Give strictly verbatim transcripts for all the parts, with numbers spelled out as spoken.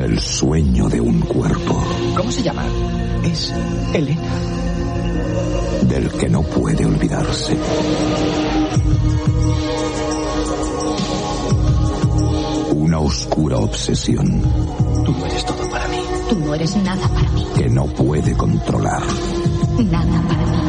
El sueño de un cuerpo. ¿Cómo se llama? Es Elena. Del que no puede olvidarse. Una oscura obsesión. Tú no eres todo para mí. Tú no eres nada para mí. Que no puede controlar. Nada para mí.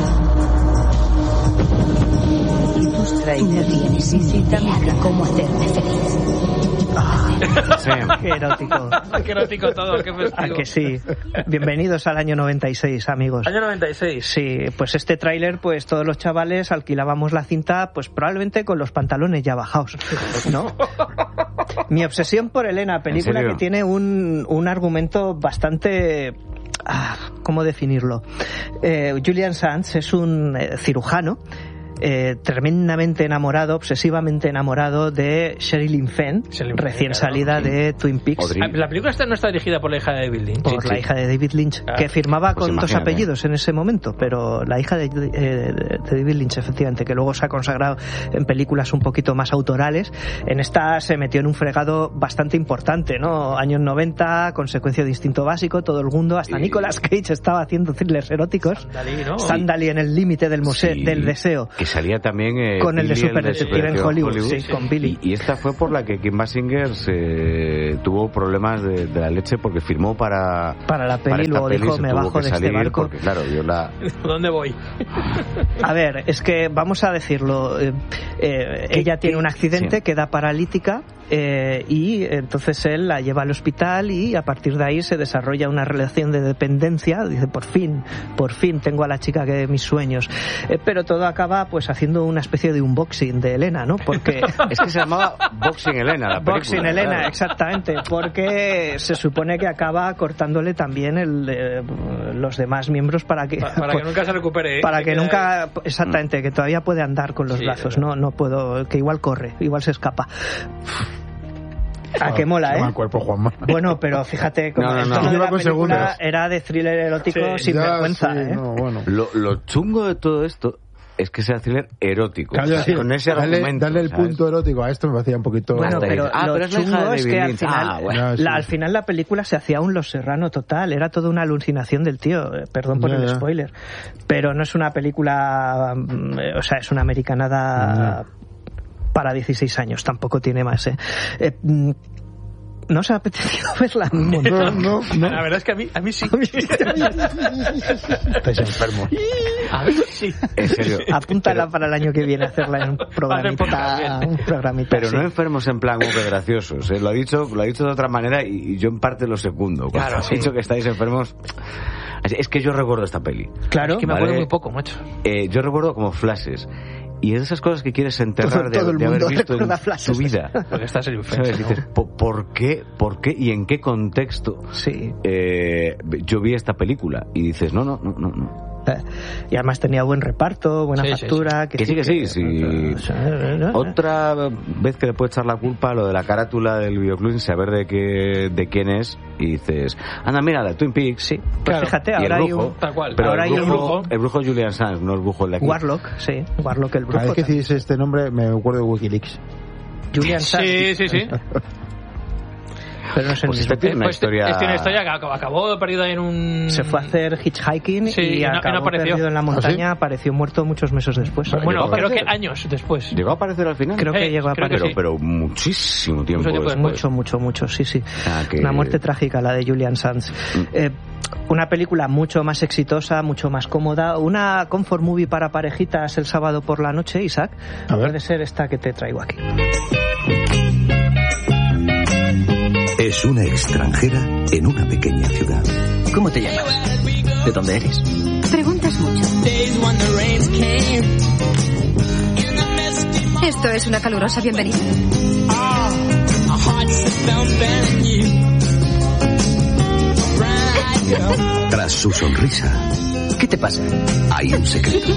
Tú no tienes ni idea de cómo hacerme feliz. Sí. Qué erótico. Qué erótico todo, qué festivo. ¿A que sí? Bienvenidos al año noventa y seis, amigos. Año noventa y seis. Sí, pues este tráiler, pues todos los chavales alquilábamos la cinta, pues probablemente con los pantalones ya bajados, ¿no? Mi obsesión por Elena, película que tiene un, un argumento bastante... Ah, ¿cómo definirlo? Eh, Julian Sands es un eh, cirujano Eh, tremendamente enamorado, obsesivamente enamorado de Sherilyn Fenn, Sherilyn recién Fenn, salida sí. de Twin Peaks. La película esta no está dirigida por la hija de David Lynch. Por sí, la sí. hija de David Lynch, ah. que firmaba pues con imagínate. dos apellidos en ese momento, pero la hija de, eh, de David Lynch, efectivamente, que luego se ha consagrado en películas un poquito más autorales. En esta se metió en un fregado bastante importante, ¿no? Años noventa, Consecuencia de Instinto Básico, todo el mundo, hasta y... Nicolas Cage estaba haciendo thrillers eróticos. Sandali, ¿no? Sandali en el límite del, museo, sí. del deseo. Que salía también eh, con el Billy, de Super Detective en Hollywood, Hollywood sí, sí, con Billy. Y, y esta fue por la que Kim Basinger se, tuvo problemas de, de la leche porque firmó para para la peli, para luego peli, dijo me bajo de este barco porque, claro, yo la... ¿Dónde voy? A ver, es que vamos a decirlo, eh, eh, ella tiene un accidente, sí. queda paralítica eh, y entonces él la lleva al hospital y a partir de ahí se desarrolla una relación de dependencia. Dice, por fin, por fin tengo a la chica que de mis sueños, eh, pero todo acaba pues haciendo una especie de unboxing de Elena, ¿no? Porque es que se llamaba Boxing Elena la película. Boxing Elena, claro. Exactamente, porque se supone que acaba cortándole también el, eh, los demás miembros para que para, para que nunca se recupere, ¿eh? Para que nunca, exactamente, que todavía puede andar con los sí, brazos, no no puedo, que igual corre, igual se escapa. ¿A qué mola, eh? Cuerpo, Juanma. Bueno, pero fíjate como no, no, no. no. de la película era de thriller erótico sí, sin ya, vergüenza, sí, ¿eh? No, bueno. Lo, lo chungo de todo esto es que sea thriller erótico. Claro, o sea, con ese dale, argumento. Dale el ¿sabes? punto erótico a esto me parecía un poquito... Bueno, pero ah, lo pero es chungo es que al final, ah, bueno. la, sí. al final la película se hacía un Los Serrano total. Era toda una alucinación del tío. Perdón por ya, el ya. spoiler. Pero no es una película... O sea, es una americanada ya. para dieciséis años. Tampoco tiene más, ¿eh? eh ¿No os ha apetecido verla? No, no, no, no. La verdad es que a mí, a mí sí. Estáis enfermos. A mí sí. En serio. Apúntala pero... para el año que viene a hacerla en un programita. Un programita pero sí. no enfermos en plan, oh, graciosos. ¿eh? Lo ha dicho, lo ha dicho de otra manera y, y yo en parte lo segundo. Cuando claro, has sí. dicho que estáis enfermos... Es que yo recuerdo esta peli. Claro. Es que me ¿vale? acuerdo muy poco, macho. Eh, yo recuerdo como flashes. Y es de esas cosas que quieres enterrar todo, todo de, de haber visto en flashes. tu vida. Porque estás en ¿Sabes? Dices, ¿por, ¿por qué? ¿Por qué? ¿Y en qué contexto sí. eh, yo vi esta película? Y dices, no, no, no, no, no. Y además tenía buen reparto, buena sí, factura. Sí, sí. Que, que sí, que sí. que, sí. O sea, no, no. Otra vez que le puedes echar la culpa a lo de la carátula del videoclub sin saber de qué, de quién es y dices, anda, mira, la Twin Peaks. Sí, pues claro. fíjate, y ahora el hay brujo, un... Tal cual. Pero ahora el, hay brujo, un brujo. el brujo Julian Sands, no el brujo el de aquí. Warlock, sí. Warlock el brujo. Cada vez que decís este nombre me acuerdo de Wikileaks. Julian Sands. Sí, sí, sí. Pero no sé pues esta tiene una pues historia... Es una historia que acabó perdido en un... Se fue a hacer hitchhiking sí, y, y no, acabó no perdido en la montaña. ¿Ah, sí? Apareció muerto muchos meses después. Bueno, creo que años después. ¿Llegó a aparecer al final? Creo que eh, llegó a aparecer. Pero, sí. pero muchísimo tiempo, mucho tiempo después. Mucho, mucho, mucho, sí, sí. Ah, que... Una muerte trágica, la de Julian Sands. Mm. Eh, una película mucho más exitosa, mucho más cómoda. Una comfort movie para parejitas el sábado por la noche, Isaac. A ver. Puede ser esta que te traigo aquí. Es una extranjera en una pequeña ciudad. ¿Cómo te llamas? ¿De dónde eres? Preguntas mucho. Esto es una calurosa bienvenida. Tras su sonrisa, ¿qué te pasa? hay un secreto.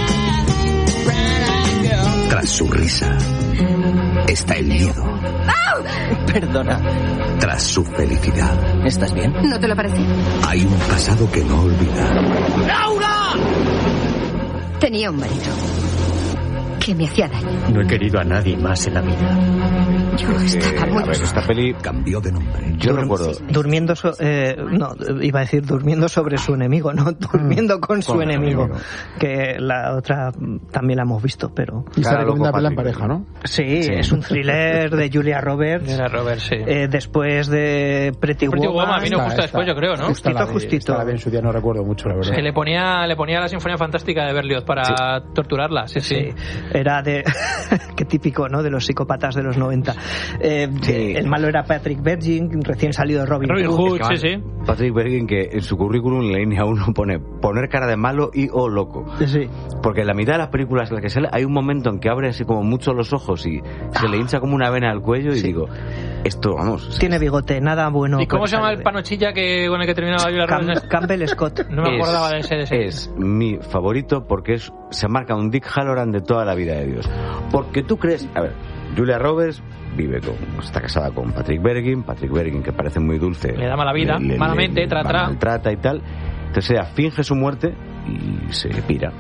Tras su risa, está el miedo. Perdona. Tras su felicidad, ¿Estás bien? ¿No te lo parece? hay un pasado que no olvidar. Tenía un marido. que me hacía daño. No he querido a nadie más en la vida. Yo estaba muy... A ver, esta peli cambió de nombre. Yo recuerdo... Durmiendo, so, eh, no, iba a decir durmiendo sobre su enemigo, no, durmiendo con su Con enemigo, enemigo. que la otra también la hemos visto, pero... Y se Claro, recomienda loco, verla en Patrick. pareja, ¿no? Sí, Sí. es un thriller de Julia Roberts. Julia Roberts, sí. Eh, después de Pretty, Pretty Woman. Woman vino justo después, yo creo, ¿no? Esta la vi- Justito, esta la vi en su día, no recuerdo mucho, la verdad. Que le ponía, le ponía la Sinfonía Fantástica de Berlioz para torturarla, sí, sí. Sí, era de... Qué típico, ¿no? De los psicópatas de los noventa. Eh, Sí. El malo era Patrick Virgin, recién salido de Robin, Robin Hood. Hood, Es que sí, sí. además, Patrick Bergin, que en su currículum en la línea uno pone poner cara de malo y o loco. Sí. Porque en la mitad de las películas en las que sale hay un momento en que abre así como mucho los ojos y se le hincha como una vena al cuello y Sí. digo, esto, vamos... Tiene bigote, nada bueno. ¿Y cómo puede se llama salir el de- panochilla que, con el que terminaba Julia Cam- Roberts? Campbell Scott. No me es- acordaba de ese. De ese. Es mi favorito porque es, se marca un Dick Halloran de toda la vida de Dios. Porque tú crees... A ver, Julia Roberts vive con... Está casada con Patrick Bergin. Patrick Bergin, que parece muy dulce... Le da mala vida, malamente, tra, tra. maltrata y tal. Entonces ella finge su muerte y se pira.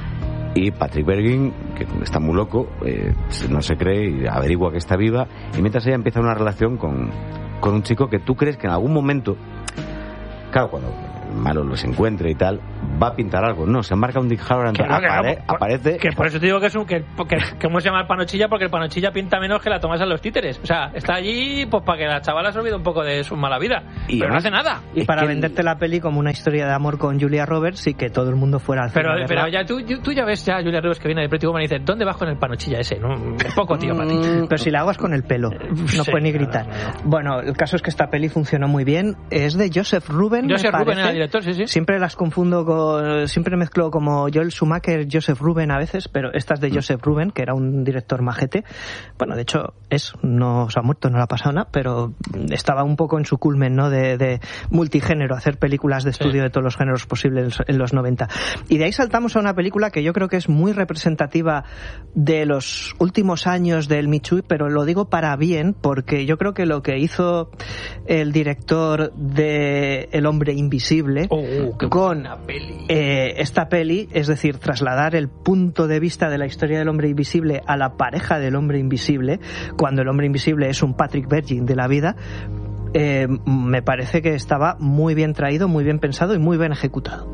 Y Patrick Bergin, que está muy loco, eh, no se cree y averigua que está viva. Y mientras ella empieza una relación con, con un chico que tú crees que en algún momento... Claro, cuando el malo los encuentre y tal, va a pintar algo. No, se marca un Dick Halloran, Que no, que no, apare- por- aparece... Que por eso te digo que es un. Que, que, que ¿Cómo se llama el panochilla? Porque el panochilla pinta menos que la tomas a los títeres. O sea, está allí pues para que la chavala se olvide un poco de su mala vida. Y pero no además- hace nada. Y Es para que- venderte la peli como una historia de amor con Julia Roberts y que todo el mundo fuera al cine Pero, a verla. pero ya tú, tú ya ves ya a Julia Roberts que viene de Pretty Woman y dice, ¿dónde vas con el panochilla ese? No, es poco, tío, para ti. Pero si la hago es con el pelo, no Sí, puede ni no, gritar. no, no. Bueno, el caso es que esta peli funcionó muy bien. Es de Joseph Ruben. me Joseph Ruben parece. era el director, sí, sí. Siempre las confundo con. Siempre mezclo como Joel Schumacher, Joseph Ruben a veces, pero esta es de Joseph Ruben, que era un director majete. Bueno, de hecho, es, no se ha muerto, no le ha pasado nada, pero estaba un poco en su culmen, ¿no? De, de multigénero, hacer películas de estudio Sí. de todos los géneros posibles en los noventa. Y de ahí saltamos a una película que yo creo que es muy representativa de los últimos años del Me Too, pero lo digo para bien, porque yo creo que lo que hizo el director de El hombre invisible Oh, qué con buena peli. eh, esta peli, es decir, trasladar el punto de vista de la historia del hombre invisible a la pareja del hombre invisible, cuando el hombre invisible es un Patrick Virgin de la vida, eh, me parece que estaba muy bien traído, muy bien pensado y muy bien ejecutado.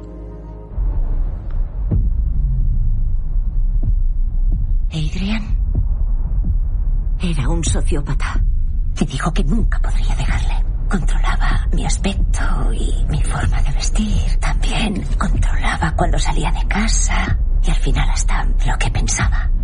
Adrian era un sociópata. Me dijo que nunca podría dejarle. Controlaba mi aspecto y mi forma de vestir. También controlaba cuando salía de casa y al final hasta lo que pensaba.